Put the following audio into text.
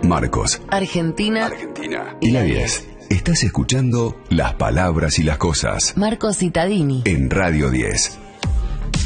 Marcos, Argentina y la 10. Estás escuchando Las Palabras y las Cosas. Marcos Cittadini En Radio 10.